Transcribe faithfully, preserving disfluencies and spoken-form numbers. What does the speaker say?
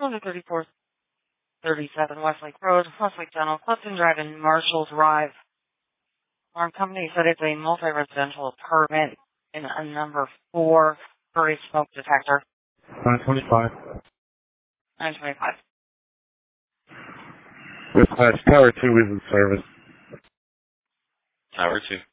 Going to thirty-four thirty-seven Westlake Road, Westlake Dental, Clifton Drive, and Marshall Drive. Our company said it's a multi-residential apartment in a number four for a smoke detector. nine twenty-five. nine twenty-five. Dispatch, Tower two is in service. Tower two.